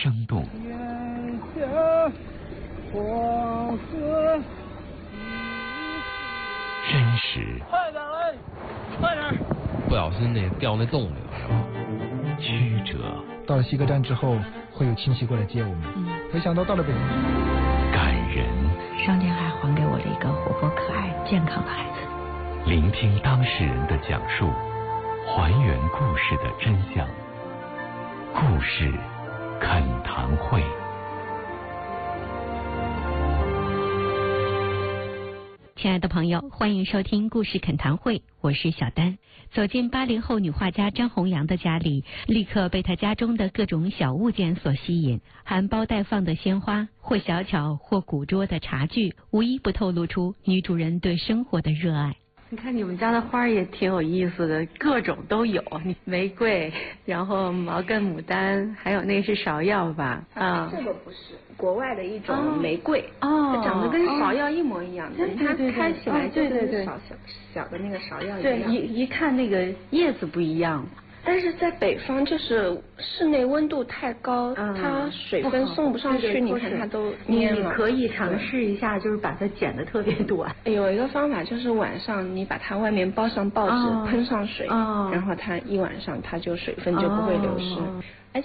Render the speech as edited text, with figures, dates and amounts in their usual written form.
生动。真实。 快点来，快点！ 不小心掉那洞里了，是吧？ 曲折。 到了西客站之后，会有亲戚过来接我们。没想到到了北京， 感人。 上天还还给我了一个活泼可爱、健康的孩子。 聆听当事人的讲述，还原故事的真相。故事恳谈会。 亲爱的朋友，欢迎收听故事恳谈会，我是小丹。走进80后女画家张弘洋的家里，立刻被她家中的各种小物件所吸引，含苞待放的鲜花，或小巧或古拙的茶具，无一不透露出女主人对生活的热爱。 你看你们家的花也挺有意思的，各种都有，玫瑰，然后毛茛、牡丹，还有那是芍药吧？啊， 这个不是国外的一种玫瑰， 哦， 它长得跟芍药一模一样的，它开起来就跟小的那个芍药一样。 对，一看那个叶子不一样。 但是在北方，就是室内温度太高，它水分送不上去，你看它都蔫了。 你可以尝试一下，就是把它剪得特别短。 有一个方法就是晚上你把它外面包上报纸，喷上水，然后它一晚上它就水分就不会流失。